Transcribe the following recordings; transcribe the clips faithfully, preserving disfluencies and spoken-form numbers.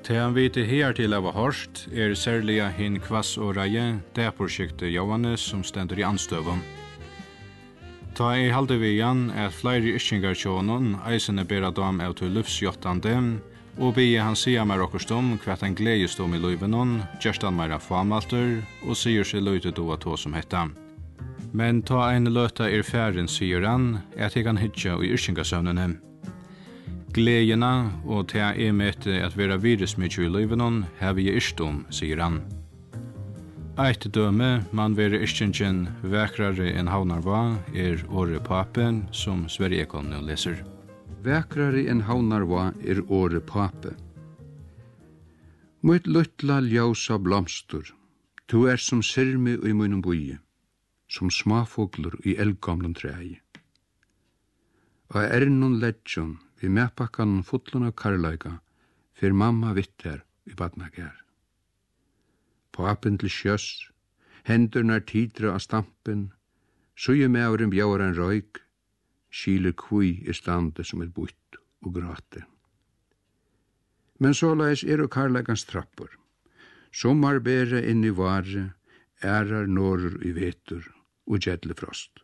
Til han vite her til av hørst er særlig hin kvass og reie det-prosjektet Johannes som stender i anstøven. Ta er halde vi igjen at flere yrkingar tjånen eisene bera dam av til livsjottande og be han sia mer okkurst om hva han gledes om i løyvenon, gjørst han meira famalter og sier seg løyte då at som hetta. Men ta ein løta er færen, sier han, at jeg kan hitja i yrkingasøvnene. Gledjena og til jeg møte at vera virusmykje i løyvenon har vi yrst om, sier han. Eit døme man være yrkingen vekrare enn havnarva er åre papen som Sverige Ekon nå leser. Vekrare enn havnarva er åre pape. Mot luttla ljósa blomstur, tu er som sirmi i munum buje, som småfugler i eldgamlun træi. Og er nun ledjon vi medpakkan fullun av karlaika fyr mamma vitt her i badnagær. Papen til sjøs, hendurnar tidra av stampen, suje meuren bjáar en røyk, skiler kvui i stande som er butt og gråte. Men såleis er og karlaikans trappur. Sommar bere inn i vare, ærar norur i vetur og gjedle frost.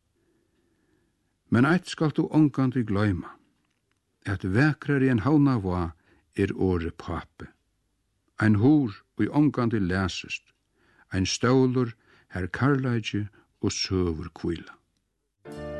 Men eit skal du ongandig gløyma, at vekrar i en havnava er åre pape. Ein hur og ongandig lesest, ein stålur her karlaigi og søvur kvila.